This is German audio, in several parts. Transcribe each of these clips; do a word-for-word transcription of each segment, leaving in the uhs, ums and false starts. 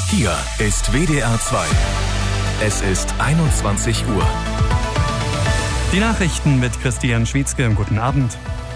Hier ist W D R zwei. Es ist einundzwanzig Uhr. Die Nachrichten mit Christian Schwietzke. Guten Abend.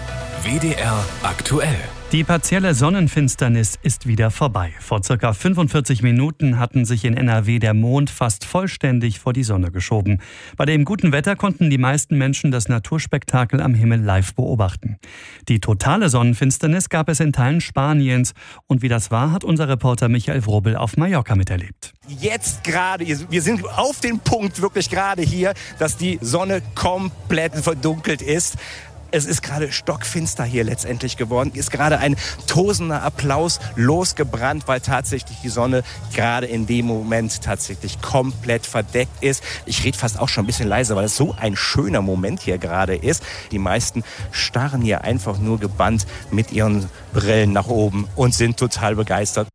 W D R aktuell. Die partielle Sonnenfinsternis ist wieder vorbei. Vor circa fünfundvierzig Minuten hatten sich in N R W der Mond fast vollständig vor die Sonne geschoben. Bei dem guten Wetter konnten die meisten Menschen das Naturspektakel am Himmel live beobachten. Die totale Sonnenfinsternis gab es in Teilen Spaniens. Und wie das war, hat unser Reporter Michael Wrobel auf Mallorca miterlebt. Jetzt gerade, wir sind auf den Punkt wirklich gerade hier, dass die Sonne komplett verdunkelt ist. Es ist gerade stockfinster hier letztendlich geworden. Ist gerade ein tosender Applaus losgebrannt, weil tatsächlich die Sonne gerade in dem Moment tatsächlich komplett verdeckt ist. Ich rede fast auch schon ein bisschen leiser, weil es so ein schöner Moment hier gerade ist. Die meisten starren hier einfach nur gebannt mit ihren Brillen nach oben und sind total begeistert.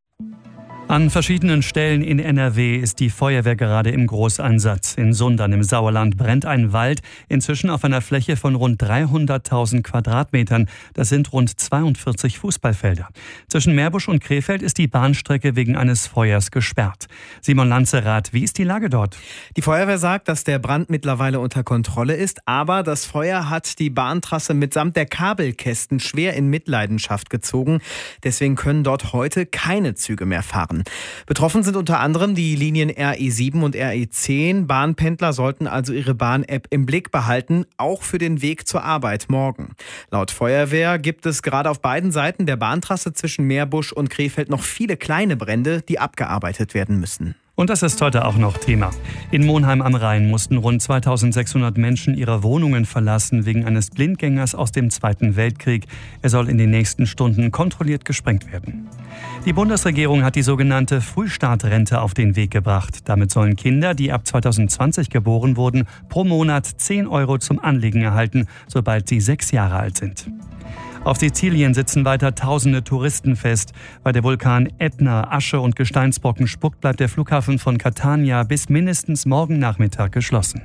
An verschiedenen Stellen in N R W ist die Feuerwehr gerade im Großeinsatz. In Sundern im Sauerland brennt ein Wald, inzwischen auf einer Fläche von rund dreihunderttausend Quadratmetern. Das sind rund zweiundvierzig Fußballfelder. Zwischen Meerbusch und Krefeld ist die Bahnstrecke wegen eines Feuers gesperrt. Simon Lanzerath, wie ist die Lage dort? Die Feuerwehr sagt, dass der Brand mittlerweile unter Kontrolle ist, aber das Feuer hat die Bahntrasse mitsamt der Kabelkästen schwer in Mitleidenschaft gezogen. Deswegen können dort heute keine Züge mehr fahren. Betroffen sind unter anderem die Linien R E sieben und R E zehn. Bahnpendler sollten also ihre Bahn-App im Blick behalten, auch für den Weg zur Arbeit morgen. Laut Feuerwehr gibt es gerade auf beiden Seiten der Bahntrasse zwischen Meerbusch und Krefeld noch viele kleine Brände, die abgearbeitet werden müssen. Und das ist heute auch noch Thema. In Monheim am Rhein mussten rund zweitausendsechshundert Menschen ihre Wohnungen verlassen wegen eines Blindgängers aus dem Zweiten Weltkrieg. Er soll in den nächsten Stunden kontrolliert gesprengt werden. Die Bundesregierung hat die sogenannte Frühstartrente auf den Weg gebracht. Damit sollen Kinder, die ab zweitausendzwanzig geboren wurden, pro Monat zehn Euro zum Anlegen erhalten, sobald sie sechs Jahre alt sind. Auf Sizilien sitzen weiter tausende Touristen fest. Weil der Vulkan Ätna Asche und Gesteinsbrocken spuckt, bleibt der Flughafen von Catania bis mindestens morgen Nachmittag geschlossen.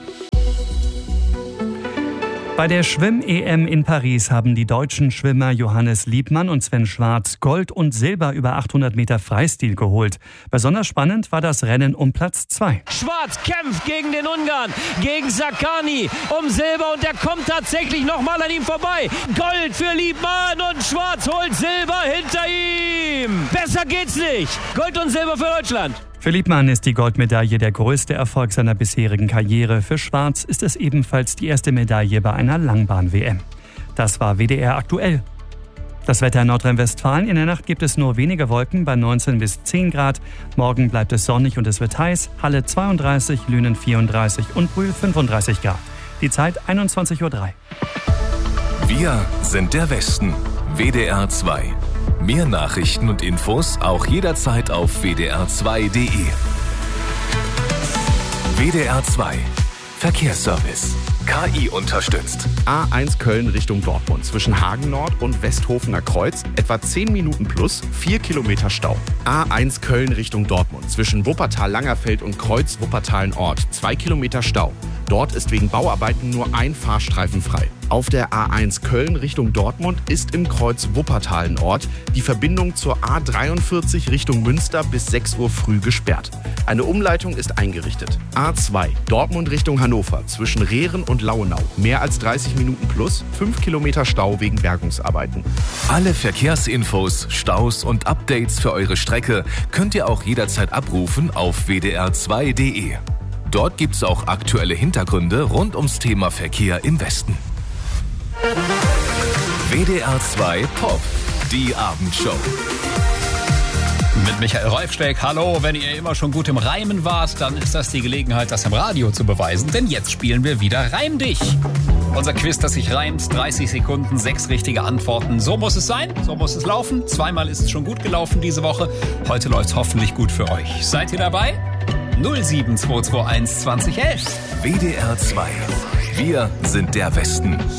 Bei der Schwimm-E M in Paris haben die deutschen Schwimmer Johannes Liebmann und Sven Schwarz Gold und Silber über achthundert Meter Freistil geholt. Besonders spannend war das Rennen um Platz zwei. Schwarz kämpft gegen den Ungarn, gegen Saccani um Silber und der kommt tatsächlich nochmal an ihm vorbei. Gold für Liebmann und Schwarz holt Silber hinter ihm. Besser geht's nicht. Gold und Silber für Deutschland. Für Liebmann ist die Goldmedaille der größte Erfolg seiner bisherigen Karriere. Für Schwarz ist es ebenfalls die erste Medaille bei einer Langbahn-W M. Das war W D R aktuell. Das Wetter in Nordrhein-Westfalen. In der Nacht gibt es nur wenige Wolken bei neunzehn bis zehn Grad. Morgen bleibt es sonnig und es wird heiß. Halle zweiunddreißig, Lünen vierunddreißig und Brühl fünfunddreißig Grad. Die Zeit einundzwanzig Uhr drei. Wir sind der Westen. W D R zwei. Mehr Nachrichten und Infos auch jederzeit auf w d r zwei punkt d e. W D R zwei Verkehrsservice. K I unterstützt. A eins Köln Richtung Dortmund zwischen Hagen Nord und Westhofener Kreuz etwa zehn Minuten plus vier Kilometer Stau. A eins Köln Richtung Dortmund zwischen Wuppertal-Langerfeld und Kreuz Wuppertal-Nord zwei Kilometer Stau. Dort ist wegen Bauarbeiten nur ein Fahrstreifen frei. Auf der A eins Köln Richtung Dortmund ist im Kreuz Wuppertal-Nord die Verbindung zur A dreiundvierzig Richtung Münster bis sechs Uhr früh gesperrt. Eine Umleitung ist eingerichtet. A zwei Dortmund Richtung Hannover zwischen Rehren und Lauenau. Mehr als dreißig Minuten plus fünf Kilometer Stau wegen Bergungsarbeiten. Alle Verkehrsinfos, Staus und Updates für eure Strecke könnt ihr auch jederzeit abrufen auf w d r zwei punkt d e. Dort gibt's auch aktuelle Hintergründe rund ums Thema Verkehr im Westen. W D R zwei Pop, die Abendshow. Mit Michael Reifsteck. Hallo, wenn ihr immer schon gut im Reimen wart, dann ist das die Gelegenheit, das im Radio zu beweisen. Denn jetzt spielen wir wieder Reim dich. Unser Quiz, das sich reimt. dreißig Sekunden, sechs richtige Antworten. So muss es sein, so muss es laufen. Zweimal ist es schon gut gelaufen diese Woche. Heute läuft es hoffentlich gut für euch. Seid ihr dabei? null sieben zwei zwei eins zwanzig elf. W D R zwei. Wir sind der Westen.